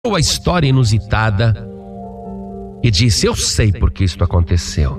a história inusitada e disse: eu sei por que isto aconteceu,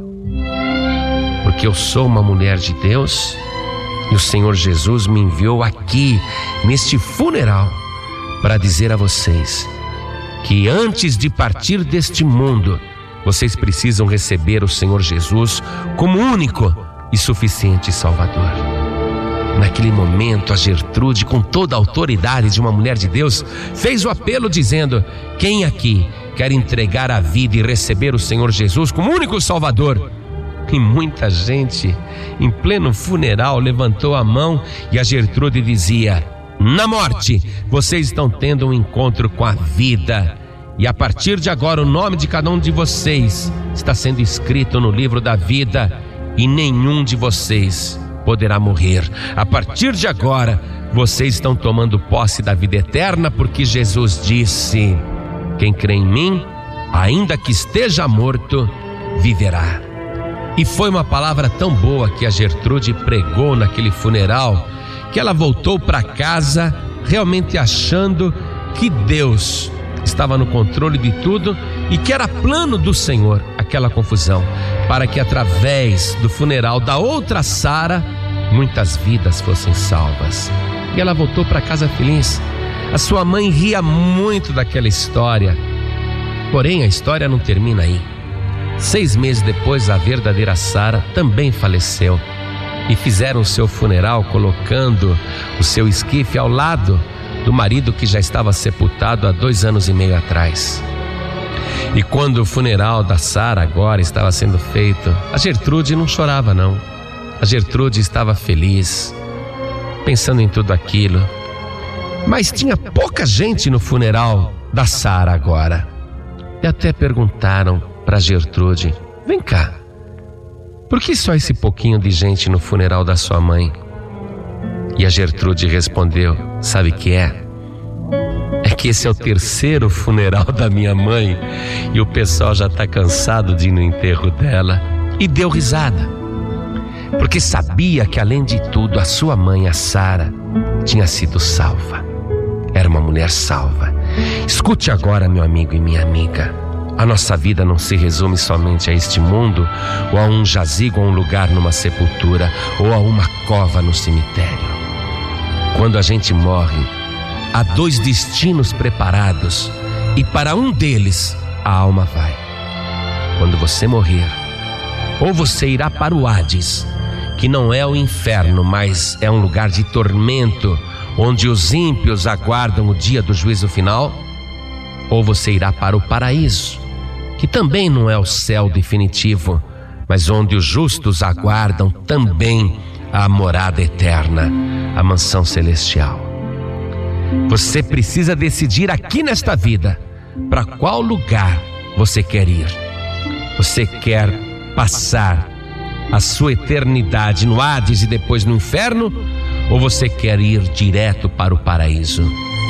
porque eu sou uma mulher de Deus e o Senhor Jesus me enviou aqui neste funeral para dizer a vocês que antes de partir deste mundo, vocês precisam receber o Senhor Jesus como único e suficiente Salvador. Naquele momento, a Gertrude, com toda a autoridade de uma mulher de Deus, fez o apelo dizendo: quem aqui quer entregar a vida e receber o Senhor Jesus como único Salvador? E muita gente, em pleno funeral, levantou a mão e a Gertrude dizia: na morte, vocês estão tendo um encontro com a vida. E a partir de agora, o nome de cada um de vocês está sendo escrito no livro da vida e nenhum de vocês poderá morrer. A partir de agora, vocês estão tomando posse da vida eterna, porque Jesus disse: quem crê em mim, ainda que esteja morto, viverá. E foi uma palavra tão boa que a Gertrude pregou naquele funeral, que ela voltou para casa realmente achando que Deus estava no controle de tudo e que era plano do Senhor aquela confusão, para que através do funeral da outra Sara, muitas vidas fossem salvas. E ela voltou para casa feliz. A sua mãe ria muito daquela história, porém a história não termina aí. 6 meses depois, a verdadeira Sara também faleceu e fizeram o seu funeral colocando o seu esquife ao lado do marido que já estava sepultado há 2 anos e meio atrás. E quando o funeral da Sara agora estava sendo feito, a Gertrude não chorava não. A Gertrude estava feliz, pensando em tudo aquilo. Mas tinha pouca gente no funeral da Sara agora. E até perguntaram para Gertrude: vem cá, por que só esse pouquinho de gente no funeral da sua mãe? E a Gertrude respondeu: sabe o que é? É que esse é o 3º funeral da minha mãe e o pessoal já está cansado de ir no enterro dela. E deu risada, porque sabia que, além de tudo, a sua mãe, a Sara, tinha sido salva. Era uma mulher salva. Escute agora, meu amigo e minha amiga. A nossa vida não se resume somente a este mundo, ou a um jazigo, ou a um lugar numa sepultura, ou a uma cova no cemitério. Quando a gente morre, há 2 destinos preparados, e para um deles a alma vai. Quando você morrer, ou você irá para o Hades, que não é o inferno, mas é um lugar de tormento, onde os ímpios aguardam o dia do juízo final, ou você irá para o paraíso, que também não é o céu definitivo, mas onde os justos aguardam também a morada eterna, a mansão celestial. Você precisa decidir aqui nesta vida para qual lugar você quer ir. Você quer passar a sua eternidade no Hades e depois no inferno, ou você quer ir direto para o paraíso?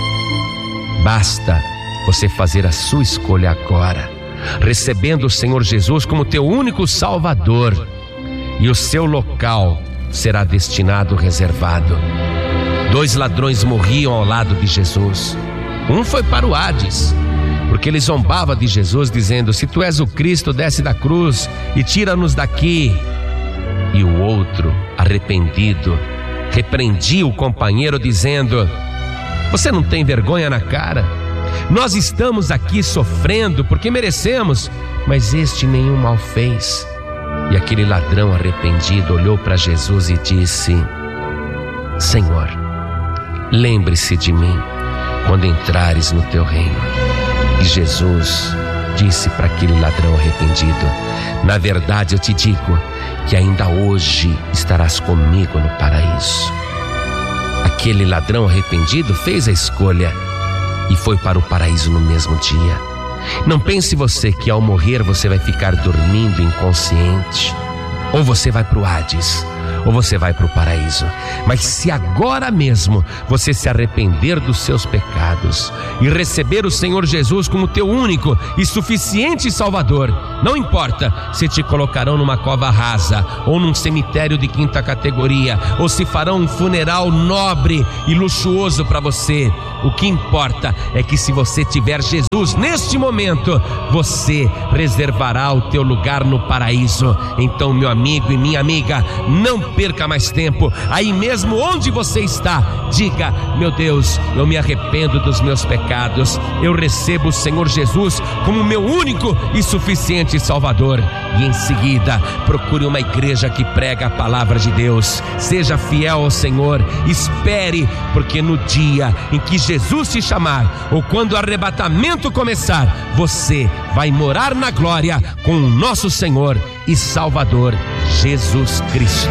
Basta você fazer a sua escolha agora, recebendo o Senhor Jesus como teu único Salvador, e o seu local será destinado, reservado. 2 ladrões morriam ao lado de Jesus. Um foi para o Hades, porque ele zombava de Jesus, dizendo: se tu és o Cristo, desce da cruz e tira-nos daqui. E o outro, arrependido, repreendia o companheiro, dizendo: você não tem vergonha na cara? Nós estamos aqui sofrendo porque merecemos, mas este nenhum mal fez. E aquele ladrão arrependido olhou para Jesus e disse: Senhor, lembre-se de mim quando entrares no teu reino. E Jesus disse para aquele ladrão arrependido: na verdade eu te digo que ainda hoje estarás comigo no paraíso. Aquele ladrão arrependido fez a escolha e foi para o paraíso no mesmo dia. Não pense você que ao morrer você vai ficar dormindo inconsciente. ou você vai para o Hades, ou você vai para o paraíso. Mas se agora mesmo você se arrepender dos seus pecados e receber o Senhor Jesus como teu único e suficiente Salvador, não importa se te colocarão numa cova rasa ou num cemitério de 5ª categoria, ou se farão um funeral nobre e luxuoso para você, o que importa é que se você tiver Jesus neste momento, você reservará o teu lugar no paraíso. Então, meu amigo e minha amiga, não perca mais tempo. Aí mesmo onde você está, diga: meu Deus, eu me arrependo dos meus pecados, eu recebo o Senhor Jesus como meu único e suficiente Salvador. E em seguida, procure uma igreja que prega a palavra de Deus. Seja fiel ao Senhor, espere, porque no dia em que Jesus te chamar, ou quando o arrebatamento começar, você vai morar na glória com o nosso Senhor e Salvador Jesus Cristo.